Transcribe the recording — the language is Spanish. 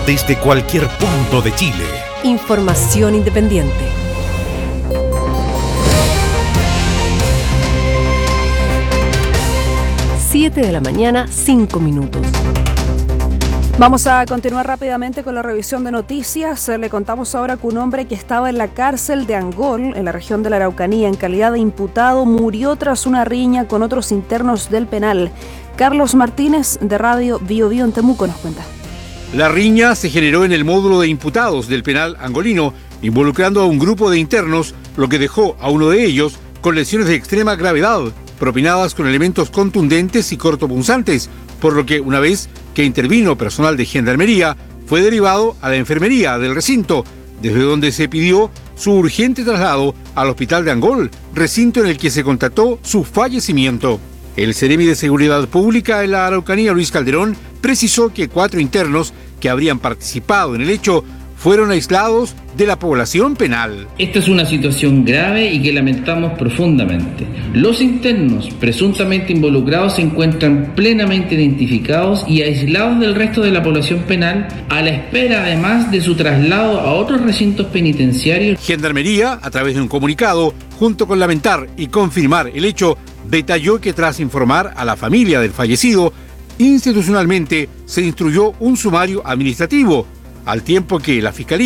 desde cualquier punto de Chile. Información independiente. 7 de la mañana, 5 minutos. Vamos a continuar rápidamente con la revisión de noticias. Le contamos ahora que un hombre que estaba en la cárcel de Angol, en la región de la Araucanía, en calidad de imputado, murió tras una riña con otros internos del penal. Carlos Martínez, de Radio Bio Bio en Temuco, nos cuenta. La riña se generó en el módulo de imputados del penal angolino, involucrando a un grupo de internos, lo que dejó a uno de ellos con lesiones de extrema gravedad, propinadas con elementos contundentes y cortopunzantes, por lo que una vez que intervino personal de Gendarmería, fue derivado a la enfermería del recinto, desde donde se pidió su urgente traslado al hospital de Angol, recinto en el que se constató su fallecimiento. El Seremi de Seguridad Pública en la Araucanía, Luis Calderón, precisó que 4 internos que habrían participado en el hecho fueron aislados de la población penal. Esta es una situación grave y que lamentamos profundamente. Los internos presuntamente involucrados se encuentran plenamente identificados y aislados del resto de la población penal, a la espera además de su traslado a otros recintos penitenciarios. Gendarmería, a través de un comunicado, junto con lamentar y confirmar el hecho, detalló que tras informar a la familia del fallecido, institucionalmente se instruyó un sumario administrativo, al tiempo que la Fiscalía